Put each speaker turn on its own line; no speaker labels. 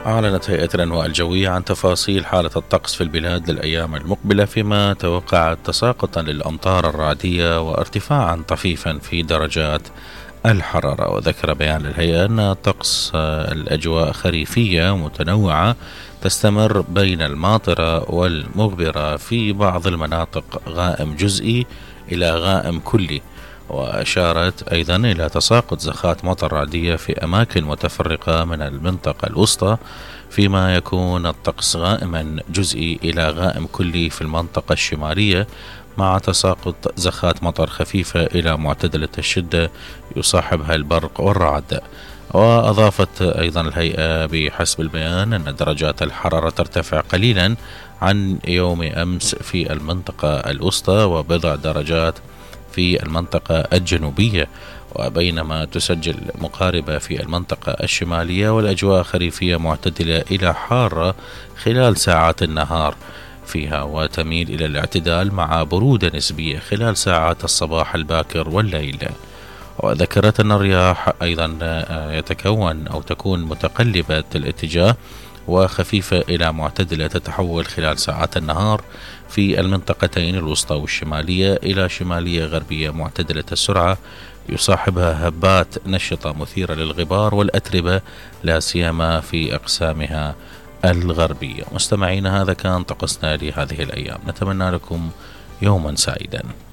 أعلنت هيئة الأنواء الجوية عن تفاصيل حالة الطقس في البلاد للأيام المقبلة، فيما توقعت تساقطا للأمطار الرعدية وارتفاعا طفيفا في درجات الحرارة. وذكر بيان للهيئة أن طقس الأجواء خريفية متنوعة تستمر بين الماطرة والمغبرة، في بعض المناطق غائم جزئي إلى غائم كلي. وأشارت أيضا إلى تساقط زخات مطر رعدية في أماكن متفرقة من المنطقة الوسطى، فيما يكون الطقس غائما جزئي إلى غائم كلي في المنطقة الشمالية، مع تساقط زخات مطر خفيفة إلى معتدلة الشدة يصاحبها البرق والرعد. وأضافت أيضا الهيئة بحسب البيان أن درجات الحرارة ترتفع قليلا عن يوم أمس في المنطقة الوسطى وبضع درجات في المنطقة الجنوبية، وبينما تسجل مقاربة في المنطقة الشمالية، والأجواء خريفية معتدلة إلى حارة خلال ساعات النهار فيها، وتميل إلى الاعتدال مع برودة نسبية خلال ساعات الصباح الباكر والليل. وذكرت أن الرياح أيضا تكون متقلبة الاتجاه وخفيفة إلى معتدلة، تتحول خلال ساعات النهار في المنطقتين الوسطى والشمالية إلى شمالية غربية معتدلة السرعة، يصاحبها هبات نشطة مثيرة للغبار والأتربة، لا سيما في أقسامها الغربية. مستمعين، هذا كان طقسنا لهذه الأيام، نتمنى لكم يوما سعيدا.